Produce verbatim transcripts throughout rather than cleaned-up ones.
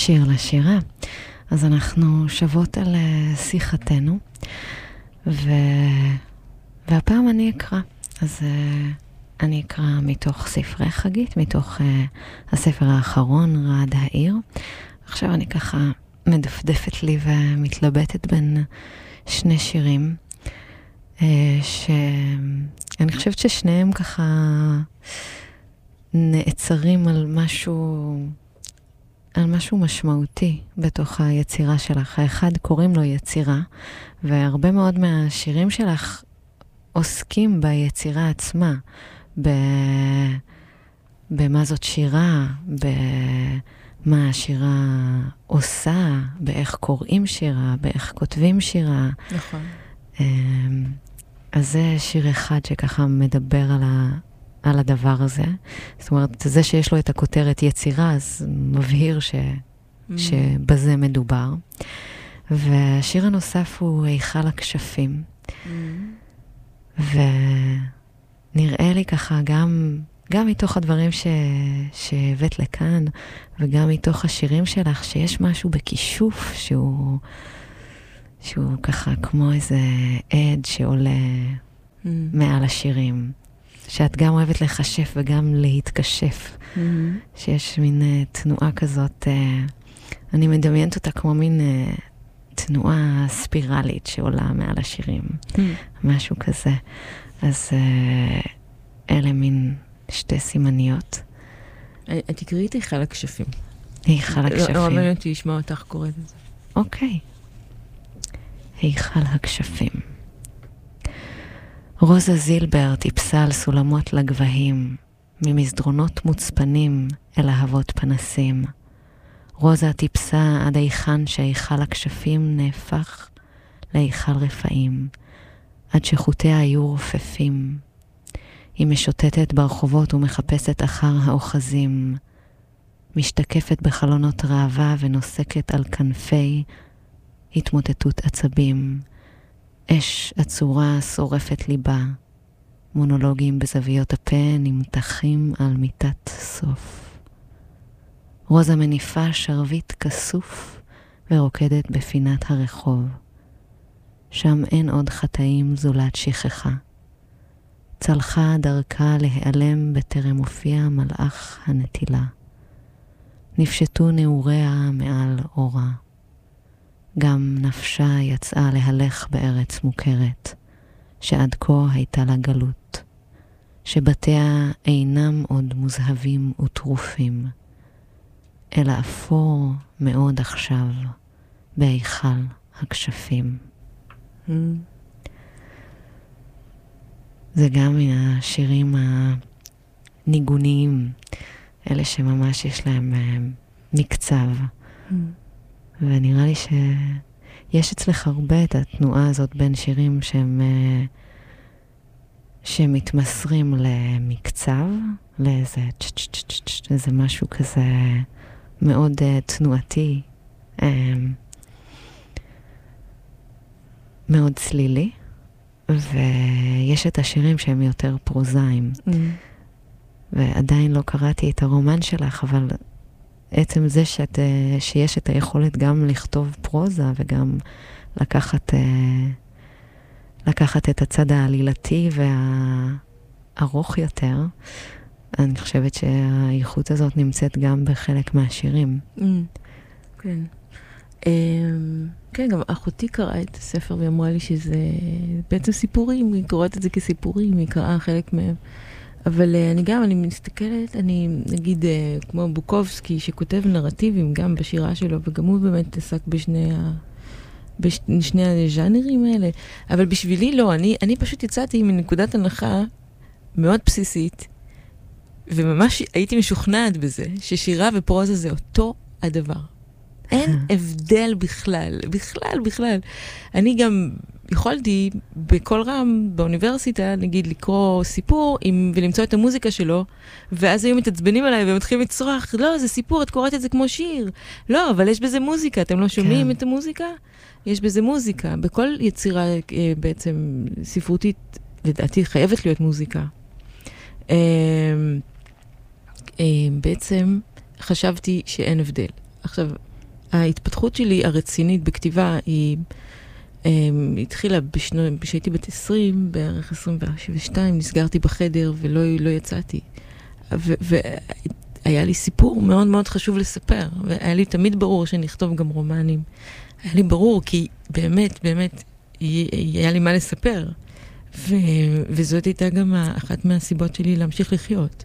שיר לשירה. אז אנחנו שוות על שיחתנו, ו... והפעם אני אקרא. אז אני אקרא מתוך ספרי חגית, מתוך הספר האחרון, רעד העיר. עכשיו אני ככה מדפדפת לי ומתלבטת בין שני שירים, שאני חושבת ששניהם ככה נעצרים על משהו, על משהו משמעותי בתוך היצירה שלך. האחד קוראים לו יצירה, והרבה מאוד מהשירים שלך עוסקים ביצירה עצמה, ב... במה זאת שירה, במה השירה עושה, באיך קוראים שירה, באיך כותבים שירה. נכון. אז זה שיר אחד שככה מדבר על, ה... על הדבר הזה. זאת אומרת, זה שיש לו את הכותרת יצירה, אז מבהיר ש... mm. שבזה מדובר. והשיר הנוסף הוא היכל הכשפים. Mm. ונראה לי ככה גם, גם מתוך הדברים ש... שהבאת לכאן, וגם מתוך השירים שלך, שיש משהו בכישוף שהוא, שהוא ככה כמו איזה עד שעולה mm. מעל השירים. שאת גם אוהבת לחשף וגם להתקשף. Mm-hmm. שיש מין uh, תנועה כזאת, uh, אני מדמיינת אותה כמו מין uh, תנועה ספירלית שעולה מעל השירים. Mm-hmm. משהו כזה. אז uh, אלה מין שתי סימניות. את תקראי את היכל הכשפים. היכל הכשפים. לא מעניין אותי לשמוע אותך קוראת את זה. אוקיי. היכל הכשפים. רוזה זילבר טיפסה על סולמות לגבהים, ממסדרונות מוצפנים אל אהבות פנסים. רוזה טיפסה עד היכן שהיכל הכשפים נהפך להיכל רפאים, עד שחוטיה היו רופפים. היא משוטטת ברחובות ומחפשת אחר האוחזים, משתקפת בחלונות ראווה ונוסקת על כנפי התמוטטות עצבים. אש עצורה שורפת ליבה, מונולוגים בזוויות הפה נמתחים על מיטת סוף. רוזה מניפה שרביט כסוף ורוקדת בפינת הרחוב. שם אין עוד חטאים זולת שכחה. צלחה דרכה להיעלם בטרם הופיע מלאך הנטילה. נפשטו נעוריה מעל אורה. גם נפשה יצאה להלך בארץ מוכרת, שעד כה הייתה לה גלות, שבתיה אינם עוד מוזהבים וטרופים, אלא אפור מאוד עכשיו בהיכל הכשפים. Mm. זה גם מן השירים הניגוניים, אלה שממש יש להם מקצב. Mm. ונראה לי שיש אצלך הרבה את התנועה הזאת בין שירים שהם, שמתמסרים למקצב, לאיזה איזה משהו כזה מאוד תנועתי, מאוד צלילי, ויש את השירים שהם יותר פרוזיים. Mm. ועדיין לא קראתי את הרומן שלך, אבל עצם זה שאת, שיש את היכולת גם לכתוב פרוזה וגם לקחת, לקחת את הצד העלילתי והארוך יותר, אני חושבת שהאיכות הזאת נמצאת גם בחלק מהשירים. Mm, כן. Um, כן, גם אחותי קראה את הספר והיא אמרה לי שזה בעצם סיפורים, היא קוראת את זה כסיפורים, היא קראה חלק מהם. אבל uh, אני גם, אני מסתכלת, אני נגיד uh, כמו בוקובסקי שכותב נרטיבים גם בשירה שלו, וגם הוא באמת עסק בשני, ה, בשני הז'אנרים האלה. אבל בשבילי לא, אני, אני פשוט יצאתי מנקודת הנחה מאוד בסיסית, וממש הייתי משוכנעת בזה, ששירה ופרוזה זה אותו הדבר. אין הבדל בכלל, בכלל, בכלל. אני גם יכולתי בכל רם באוניברסיטה, נגיד, לקרוא סיפור עם, ולמצוא את המוזיקה שלו, ואז היו מתעצבנים עליי ומתחילים לצרוח, לא, זה סיפור, את קוראת את זה כמו שיר. לא, אבל יש בזה מוזיקה, אתם לא שומעים את המוזיקה? יש בזה מוזיקה. בכל יצירה בעצם ספרותית, לדעתי, חייבת להיות מוזיקה. בעצם חשבתי שאין הבדל. עכשיו, ההתפתחות שלי הרצינית בכתיבה היא התחילה כשהייתי בת עשרים, בערך עשרים ושתיים, נסגרתי בחדר ולא לא יצאתי. והיה לי סיפור מאוד מאוד חשוב לספר, והיה לי תמיד ברור שנכתוב גם רומנים. היה לי ברור, כי באמת, באמת, היה לי מה לספר. ו, וזאת הייתה גם אחת מהסיבות שלי להמשיך לחיות.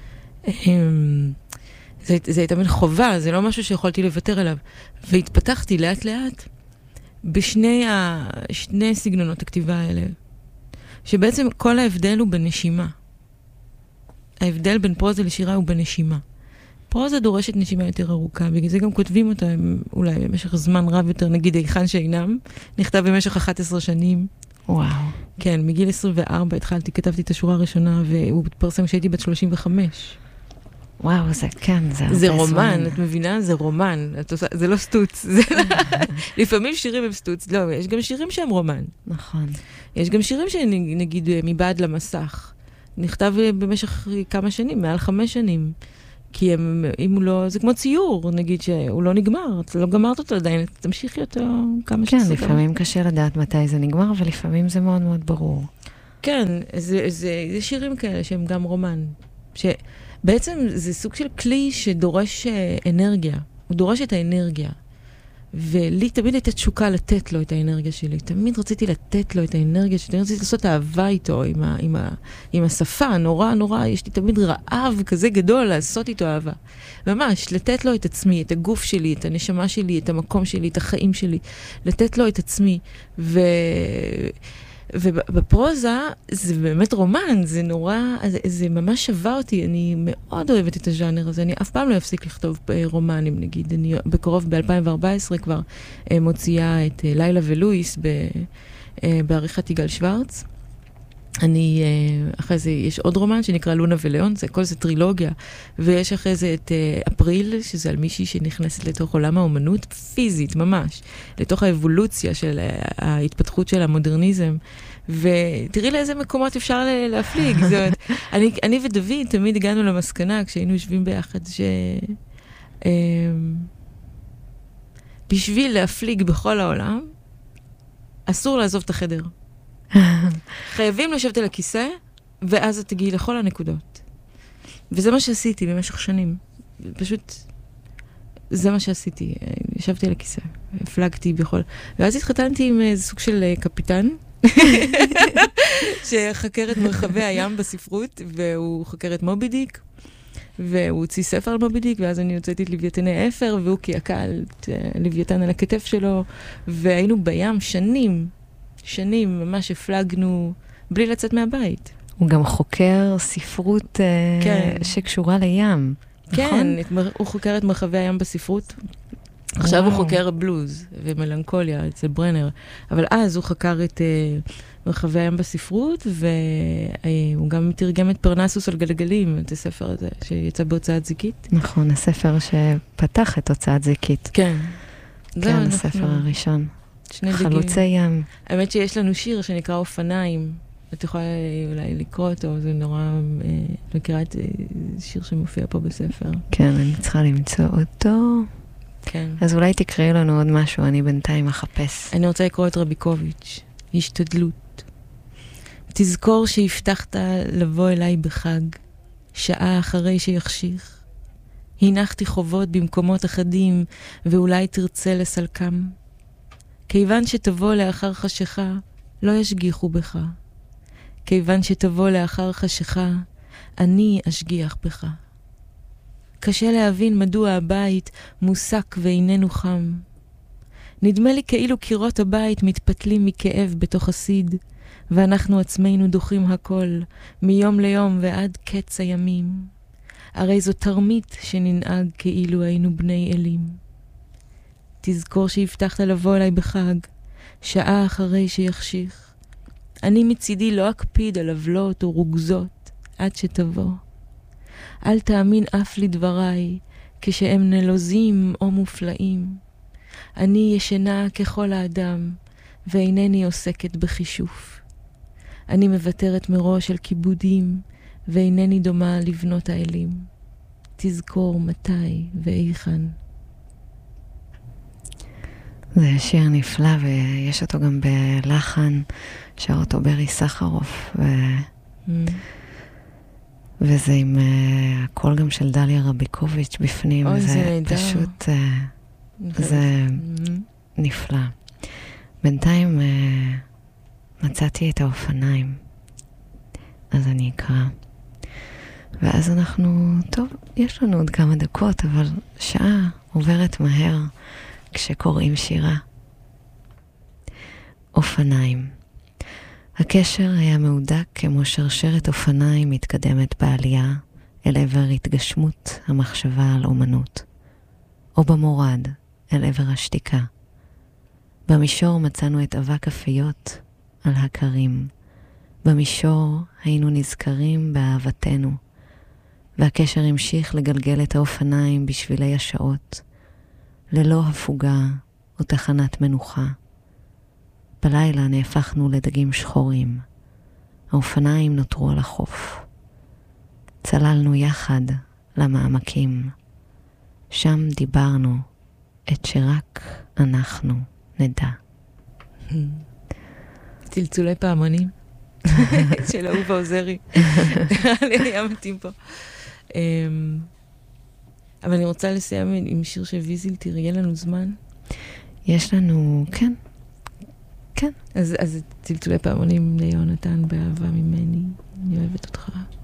זה, זה הייתה מין חובה, זה לא משהו שיכולתי לוותר עליו. והתפתחתי לאט לאט בשני ה, שני סגנונות הכתיבה האלה, שבעצם כל ההבדל הוא בנשימה. ההבדל בין פרוזה לשירה הוא בנשימה. פרוזה דורשת נשימה יותר ארוכה, בגלל זה גם כותבים אותה אולי במשך זמן רב יותר, נגיד היכן שאינם, נכתב במשך אחת עשרה שנים. וואו. כן, מגיל עשרים וארבע התחלתי, כתבתי את השורה הראשונה, והוא התפרסם כשהייתי בת שלושים וחמש. וואו, זה כן, זה הרבה זה רומן, את מבינה? זה רומן. זה לא סטוץ. לפעמים שירים הם סטוץ. לא, יש גם שירים שהם רומן. נכון. יש גם שירים שנגיד מבעד למסך. נכתב במשך כמה שנים, מעל חמש שנים. כי הם, אם הוא לא, זה כמו ציור, נגיד שהוא לא נגמר, אתה לא גמרת אותו עדיין, תמשיכי אותו כמה כן, שסוכה. לפעמים קשה לדעת מתי זה נגמר, ולפעמים זה מאוד מאוד ברור. כן, זה, זה, זה שירים כאלה שהם גם רומן. שבעצם זה סוג של כלי שדורש אנרגיה. הוא דורש את האנרגיה. ולי תמיד הייתה תשוקה לתת לו את האנרגיה שלי. תמיד רציתי לתת לו את האנרגיה שלי. רציתי לעשות אהבה איתו, עם, ה, עם, ה, עם השפה. נורא, נורא, יש לי תמיד רעב כזה גדול לעשות איתו אהבה. ממש, לתת לו את עצמי, את הגוף שלי, את הנשמה שלי, את המקום שלי, את החיים שלי. לתת לו את עצמי. ו... ובפרוזה זה באמת רומן, זה נורא, זה, זה ממש שווה אותי, אני מאוד אוהבת את הז'אנר הזה, אני אף פעם לא אפסיק לכתוב רומנים, נגיד, אני בקרוב ב-אלפיים וארבע עשרה כבר מוציאה את לילה ולואיס בעריכת יגאל שוורץ. אני, אחרי זה יש עוד רומן שנקרא לונה ולאון, זה כל זה טרילוגיה, ויש אחרי זה את אפריל, שזה על מישהי שנכנסת לתוך עולם האומנות פיזית, ממש, לתוך האבולוציה של ההתפתחות של המודרניזם, ותראי לאיזה מקומות אפשר להפליג. זאת אומרת, אני, אני ודוד תמיד הגענו למסקנה, כשהיינו יושבים ביחד, ש... בשביל להפליג בכל העולם, אסור לעזוב את החדר. חייבים לשבת על הכיסא, ואז את תגיעי לכל הנקודות. וזה מה שעשיתי במשך שנים. פשוט, זה מה שעשיתי. ישבתי על הכיסא, הפלגתי בכל... ואז התחתנתי עם איזה סוג של קפיטן, שחקר את מרחבי הים בספרות, והוא חקר את מובי דיק, והוא הוציא ספר על מובי דיק, ואז אני הוצאתי את לוויתני אפר, והוא קעקע את לוויתן על הכתף שלו, והיינו בים שנים, שנים, ממש הפלגנו בלי לצאת מהבית. הוא גם חוקר ספרות כן. שקשורה לים, כן, נכון? הוא חוקר את מרחבי הים בספרות. עכשיו הוא חוקר בלוז ומלנכוליה אצל ברנר, אבל אז הוא חקר את uh, מרחבי הים בספרות, והוא גם מתרגם את פרנסוס על גלגלים, את הספר הזה שיצא בהוצאת זיקית. נכון, הספר שפתח את הוצאת זיקית. כן. כן, הספר הראשון. חלוצי ים. האמת שיש לנו שיר שנקרא אופניים, את יכולה אולי לקרוא אותו, זה נורא, מכירה את שיר שמופיע פה בספר. כן, אני צריכה למצוא אותו. כן. אז אולי תקראי לנו עוד משהו, אני בינתיים אחפש. אני רוצה לקרוא את רביקוביץ', השתדלות. תזכור שהבטחת לבוא אליי בחג, שעה אחרי שיחשיך. הנחתי חובות במקומות אחדים, ואולי תרצה לסלקם. כיוון שתבוא לאחר חשיכה, לא ישגיחו בך. כיוון שתבוא לאחר חשיכה, אני אשגיח בך. קשה להבין מדוע הבית מוסק ואיננו חם. נדמה לי כאילו קירות הבית מתפתלים מכאב בתוך הסיד, ואנחנו עצמנו דוחים הכל, מיום ליום ועד קץ הימים. הרי זו תרמית שננהג כאילו היינו בני אלים. תזכור שהבטחת לבוא אליי בחג, שעה אחרי שיחשיך. אני מצידי לא אקפיד על עוולות או רוגזות, עד שתבוא. אל תאמין אף לדבריי, כשהם נלוזים או מופלאים. אני ישנה ככל האדם, ואינני עוסקת בחישוף. אני מוותרת מראש על כיבודים, ואינני דומה לבנות האלים. תזכור מתי ואיכן. זה שיר נפלא, ויש אותו גם בלחן, שר אותו ברי סחרוף, ו... mm. וזה עם uh, הקול גם של דליה רביקוביץ' בפנים, אוי, זה, זה פשוט, uh, זה mm-hmm. נפלא. בינתיים uh, מצאתי את האופניים, אז אני אקרא. ואז אנחנו, טוב, יש לנו עוד כמה דקות, אבל שעה עוברת מהר כשקוראים שירה. אופניים. הקשר היה מעודק כמו שרשרת אופניים מתקדמת בעלייה אל עבר התגשמות המחשבה על אומנות, או במורד אל עבר השתיקה. במישור מצאנו את אבק הפיות על הקרים. במישור היינו נזכרים באהבתנו, והקשר המשיך לגלגל את האופניים בשבילי השעות, ללא הפוגה או תחנת מנוחה. בלילה נהפכנו לדגים שחורים. האופניים נותרו על החוף. צללנו יחד למעמקים. שם דיברנו את שרק אנחנו נדע. צלצולי פעמונים של אהובה עוזרי. היה מתאים פה. אבל אני רוצה לסיים עם שיר של ויזל, תראה לנו זמן. יש לנו, כן. כן. אז, אז צלצולי פעמונים ליונתן באהבה ממני. אני אוהבת אותך.